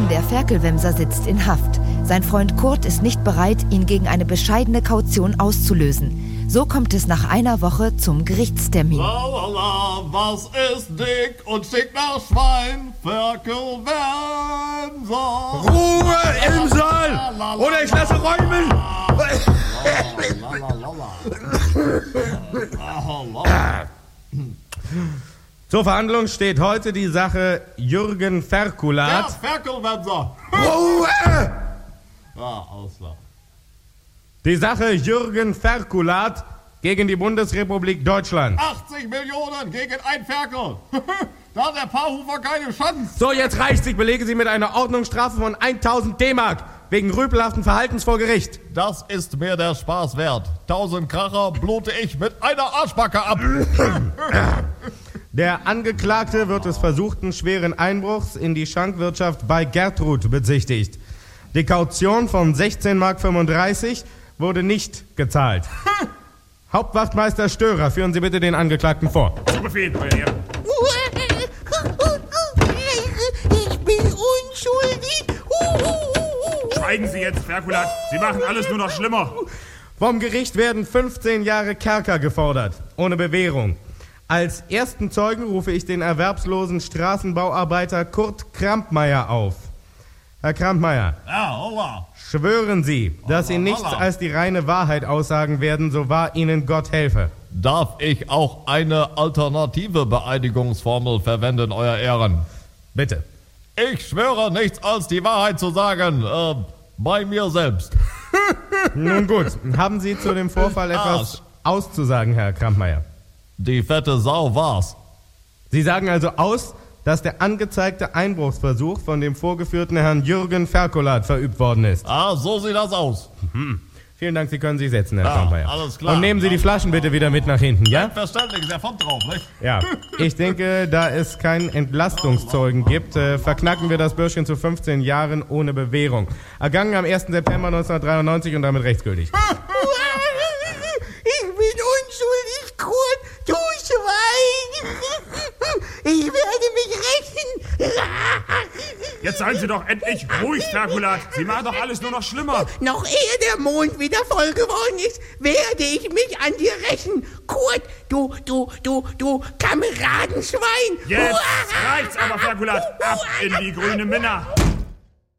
Jürgen, der Ferkelwemser, sitzt in Haft. Sein Freund Kurt ist nicht bereit, ihn gegen eine bescheidene Kaution auszulösen. So kommt es nach einer Woche zum Gerichtstermin. Lalala, was ist dick und schick nach Schwein? Ferkelwemser. Ruhe im Saal! Oder ich lasse räumen! Zur Verhandlung steht heute die Sache Jürgen Ferkulat. Ja, Ferkelwemser. Ruhe! Auslachen. Die Sache Jürgen Ferkulat gegen die Bundesrepublik Deutschland. 80 Millionen gegen ein Ferkel. Da hat der Paarhufer keine Chance. So, jetzt reicht's. Ich belege Sie mit einer Ordnungsstrafe von 1000 D-Mark wegen rüpelhaften Verhaltens vor Gericht. Das ist mir der Spaß wert. 1000 Kracher blute ich mit einer Arschbacke ab. Der Angeklagte wird des versuchten schweren Einbruchs in die Schankwirtschaft bei Gertrud bezichtigt. Die Kaution von 16,35 Mark wurde nicht gezahlt. Hauptwachtmeister Störer, führen Sie bitte den Angeklagten vor. Zu Befehl, Euer Ehren. Ich bin unschuldig. Schweigen Sie jetzt, Ferkulat. Sie machen alles nur noch schlimmer. Vom Gericht werden 15 Jahre Kerker gefordert, ohne Bewährung. Als ersten Zeugen rufe ich den erwerbslosen Straßenbauarbeiter Kurt Krampmeier auf. Herr Krampmeier, Ja, holla. schwören Sie, dass Sie Holla, nichts holla. als die reine Wahrheit aussagen werden, so wahr Ihnen Gott helfe. Darf ich auch eine alternative Beeinigungsformel verwenden, Euer Ehren? Bitte. Ich schwöre, nichts als die Wahrheit zu sagen. Bei mir selbst. Nun gut, haben Sie zu dem Vorfall etwas auszusagen, Herr Krampmeier? Die fette Sau war's. Sie sagen also aus, dass der angezeigte Einbruchsversuch von dem vorgeführten Herrn Jürgen Ferkulat verübt worden ist. So sieht das aus. Vielen Dank, Sie können sich setzen, Herr Krampmeier. alles klar. Und nehmen Sie die Flaschen bitte wieder mit nach hinten, ja? Verständlich, ist ja von drauf, nicht? Ja. Ich denke, da es keinen Entlastungszeugen gibt, verknacken wir das Bürschchen zu 15 Jahren ohne Bewährung. Ergangen am 1. September 1993 und damit rechtsgültig. Ich bin unschuldig, Kurt, du Schwein. Ich werde mich rächen. Jetzt seien Sie doch endlich ruhig, Ferkulat. Sie machen doch alles nur noch schlimmer. Noch ehe der Mond wieder voll geworden ist, werde ich mich an dir rächen. Kurt, du Kameradenschwein. Jetzt reicht's aber, Ferkulat. Ab in die grüne Minna.